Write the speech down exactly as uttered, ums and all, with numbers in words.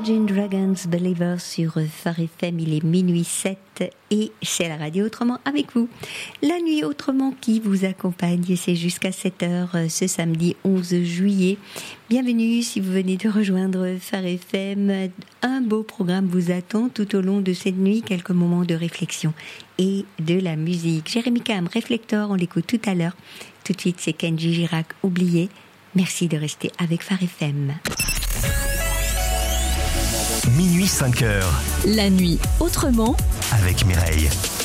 Imagine Dragons Believers sur Phare F M, il est minuit sept et c'est la radio Autrement avec vous. La nuit Autrement qui vous accompagne et c'est jusqu'à sept heures ce samedi onze juillet. Bienvenue si vous venez de rejoindre Phare F M. Un beau programme vous attend tout au long de cette nuit, quelques moments de réflexion et de la musique. Jérémy Cam, Réflector, on l'écoute tout à l'heure. Tout de suite c'est Kenji Girac, Oublié. Merci de rester avec Phare F M. Minuit cinq heures. La nuit Autrement avec Mireille.